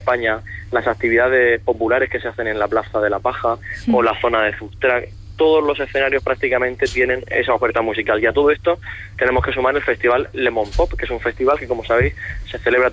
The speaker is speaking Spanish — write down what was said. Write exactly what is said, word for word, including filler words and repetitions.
España, las actividades populares que se hacen en la Plaza de la Paja sí. o la zona de food truck, todos los escenarios prácticamente tienen esa oferta musical. Y a todo esto tenemos que sumar el festival Lemon Pop, que es un festival que, como sabéis, se celebra